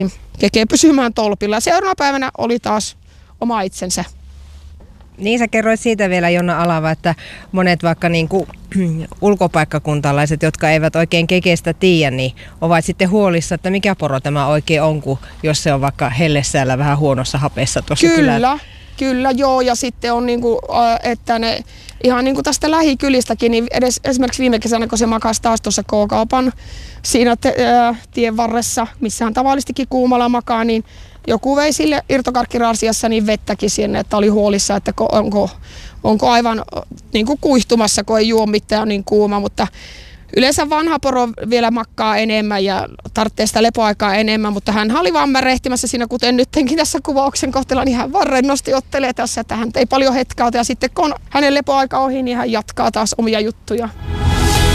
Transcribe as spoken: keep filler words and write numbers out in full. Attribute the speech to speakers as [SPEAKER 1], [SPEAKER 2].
[SPEAKER 1] Keke pysymään tolpilla. Seuraavana päivänä oli taas oma itsensä.
[SPEAKER 2] Niin sä kerroit siitä vielä, Jonna Alava, että monet vaikka niin kuin ulkopaikkakuntalaiset, jotka eivät oikein kekestä tiedä, niin ovat sitten huolissa, että mikä poro tämä oikein on, kun jos se on vaikka hellessäällä vähän huonossa hapessa tuossa
[SPEAKER 1] Kyllä,
[SPEAKER 2] kylällä.
[SPEAKER 1] kyllä joo. Ja sitten on niin kuin, että ne ihan niin kuin tästä lähikylistäkin, niin edes, esimerkiksi viime kesänä, kun se makasi taas tuossa K-kaupan siinä te, ää, tien varressa, missä hän tavallistikin kuumalla makaa, niin joku vei sille irtokarkkirasiassa niin vettäkin sinne, että oli huolissa, että onko, onko aivan niin kuin kuihtumassa, kun ei juo mitään niin kuuma, mutta yleensä vanha poro vielä makkaa enemmän ja tarvitsee sitä lepoaikaa enemmän, mutta hän oli vaan märehtimässä siinä, kuten nytkin tässä kuvauksen kohteella, niin hän vaan rennosti ottelee tässä, että hän ei paljon hetkaa ja sitten kun on hänen lepoaika ohi, niin hän jatkaa taas omia juttuja.